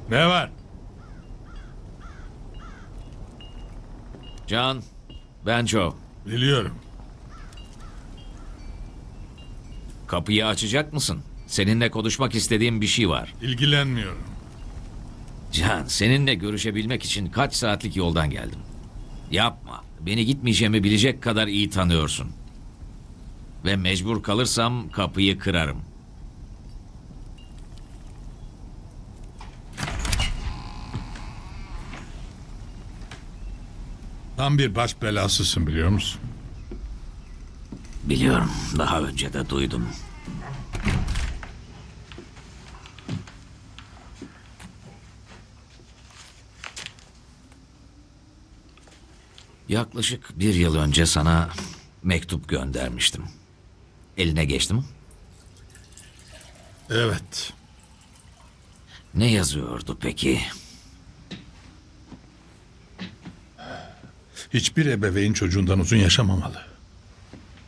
Ne var? Can, ben Joe. Biliyorum. Kapıyı açacak mısın? Seninle konuşmak istediğim bir şey var. İlgilenmiyorum. Can, seninle görüşebilmek için kaç saatlik yoldan geldim. Yapma. Beni gitmeyeceğimi bilecek kadar iyi tanıyorsun. Ve mecbur kalırsam kapıyı kırarım. Tam bir baş belasısın biliyor musun? Biliyorum. Daha önce de duydum. Yaklaşık 1 yıl önce sana mektup göndermiştim. Eline geçti mi? Evet. Ne yazıyordu peki? Hiçbir ebeveyn çocuğundan uzun yaşamamalı.